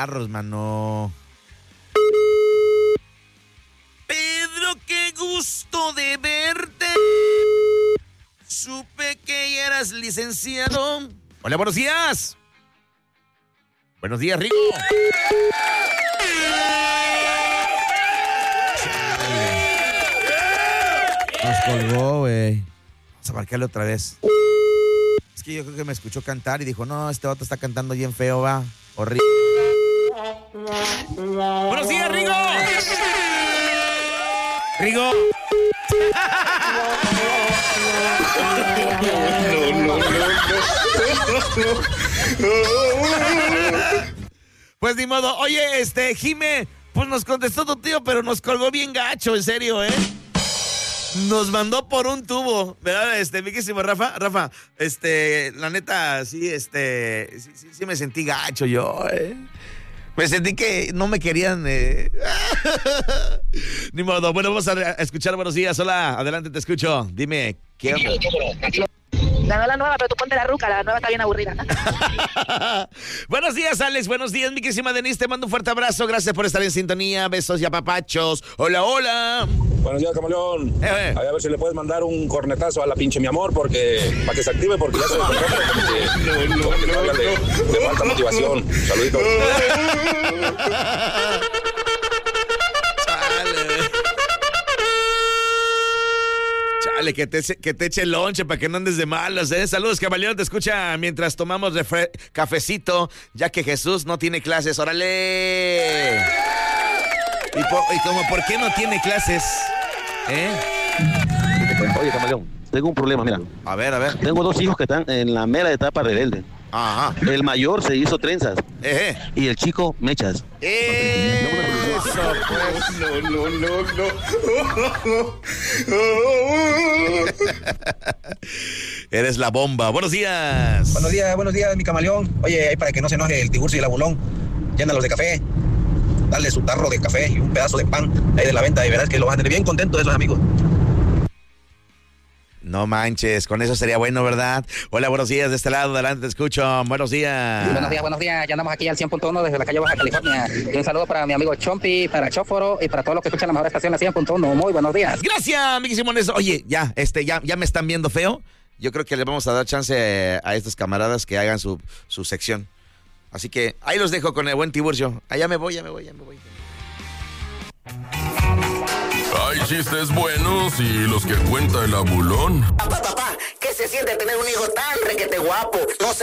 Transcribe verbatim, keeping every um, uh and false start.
Arros, mano. Pedro, qué gusto de verte. Supe que ya eras licenciado. Hola, buenos días. Buenos días, Rigo. Nos colgó, güey. Vamos a marcarle otra vez. Es que yo creo que me escuchó cantar y dijo, no, este vato está cantando bien feo, va. Horrible. ¡Buenos días, Rigo! ¡Rigo! Pues ni modo. Oye, este, Jime, pues nos contestó tu tío, pero nos colgó bien gacho, en serio, ¿eh? Nos mandó por un tubo, ¿verdad? Este, miquísimo, Rafa, Rafa, este, la neta, sí, este, sí, sí, sí me sentí gacho yo, ¿eh? Me sentí que no me querían, eh. Ni modo. Bueno, vamos a escuchar. Buenos días. Hola, adelante, te escucho. Dime, ¿qué onda? Ganó la nueva, pero tú ponte la ruca, la nueva está bien aburrida. Buenos días, Alex. Buenos días, mi querísima Denise. Te mando un fuerte abrazo. Gracias por estar en sintonía. Besos y apapachos. Hola, hola. Buenos días, Camaleón. Eh, eh. A ver si le puedes mandar un cornetazo a la pinche mi amor, porque para que se active, porque ya se me encontró, como que, no, no, como que no, no, de, de falta motivación. Saluditos. Chale, que te, que te eche lonche para que no andes de malas, ¿eh? Saludos, Camaleón, te escucha mientras tomamos refre- cafecito, ya que Jesús no tiene clases. ¡Órale! ¿Y, por, y como por qué no tiene clases? ¿Eh? Oye, Camaleón, tengo un problema, mira. A ver, a ver. Tengo dos hijos que están en la mera etapa rebelde. Ajá. El mayor se hizo trenzas. Eh, Y el chico, mechas. eh. Eso, pues. No, no, no, no. Eres la bomba. Buenos días. Buenos días, buenos días, mi camaleón. Oye, ahí para que no se enoje el Tiburcio y el Abulón, llénalos de café. Dale su tarro de café y un pedazo de pan ahí de la venta y verás que lo vas a tener bien contento de esos amigos. No manches, con eso sería bueno, ¿verdad? Hola, buenos días, de este lado, adelante, te escucho. Buenos días. Buenos días, buenos días. Ya andamos aquí al cien punto uno desde la calle Baja California. Y un saludo para mi amigo Chompi, para Chóforo y para todos los que escuchan la mejor estación, la cien punto uno. Muy buenos días. Gracias, amiguísimo Néstor. Oye, ya, este, ya, ya me están viendo feo. Yo creo que le vamos a dar chance a estos camaradas que hagan su, su sección. Así que ahí los dejo con el buen Tiburcio. Allá me voy, ya me voy, ya me voy. Hay chistes buenos y los que cuenta el abulón. Papá, papá, ¿qué se siente tener un hijo tan requete guapo? No sé.